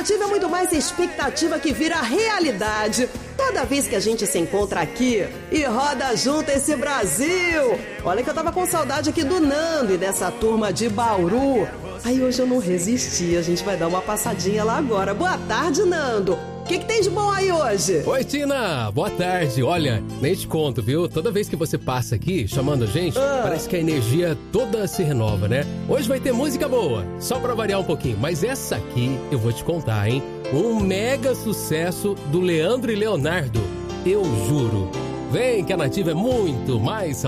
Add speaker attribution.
Speaker 1: Nativa é muito mais expectativa que vira realidade toda vez que a gente se encontra aqui e roda junto esse Brasil. Olha que eu tava com saudade aqui do Nando e dessa turma de Bauru. Aí hoje eu não resisti, a gente vai dar uma passadinha lá agora. Boa tarde, Nando. O que tem de bom aí hoje?
Speaker 2: Oi, Tina. Boa tarde. Olha, nem te conto, viu? Toda vez que você passa aqui chamando a gente, parece que a energia toda se renova, né? Hoje vai ter música boa, só pra variar um pouquinho. Mas essa aqui eu vou te contar, hein? Um mega sucesso do Leandro e Leonardo. Eu juro. Vem que a Nativa é muito mais